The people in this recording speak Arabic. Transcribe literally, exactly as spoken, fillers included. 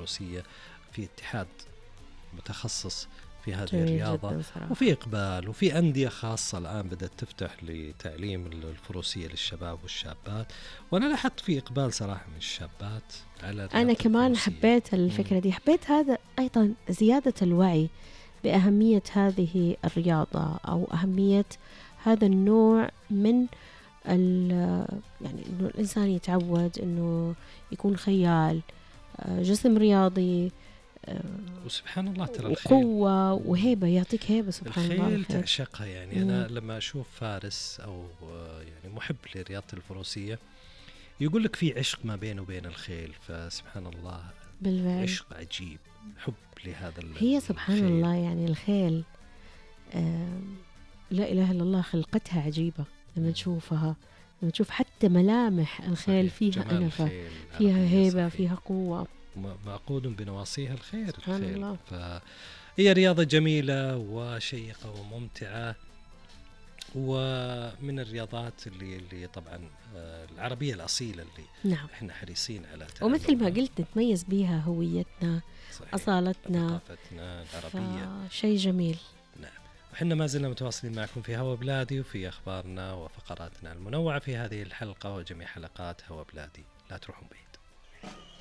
الفروسية في اتحاد متخصص في هذه الرياضة، وفي إقبال، وفي أندية خاصة الآن بدأت تفتح لتعليم الفروسية للشباب والشابات، وأنا لاحظت في إقبال صراحة من الشابات على أنا كمان الفروسية. حبيت الفكرة دي، حبيت هذا أيضا زيادة الوعي بأهمية هذه الرياضة أو أهمية هذا النوع من يعني إنه الإنسان يتعود إنه يكون خيال، جسم رياضي، وسبحان الله ترى قوة وهيبة، يعطيك هيبة سبحان الخيل الله. الخيل تعشقها يعني. مم. أنا لما أشوف فارس أو يعني محب لرياضة الفروسية يقول لك في عشق ما بينه وبين الخيل، فسبحان الله بالفعل عشق عجيب، حب لهذا هي سبحان الخيل. الله يعني الخيل آه لا إله إلا الله، خلقتها عجيبة لما تشوفها، لما تشوف حتى ملامح الخيل فيها أنفة، فيها هيبة، صحيح. فيها قوة، معقود بنواصيها الخير الخيل. فهي رياضة جميلة وشيقة وممتعة، ومن الرياضات اللي اللي طبعا العربية الأصيلة اللي نعم. احنا حريصين على تعلمها، ومثل ما قلت نتميز بها هويتنا، صحيح. أصالتنا، ثقافتنا العربية، شيء جميل. نعم. وحنا ما زلنا متواصلين معكم في هوا بلادي وفي أخبارنا وفقراتنا المنوعة في هذه الحلقة وجميع حلقات هوا بلادي، لا تروحون بعيد.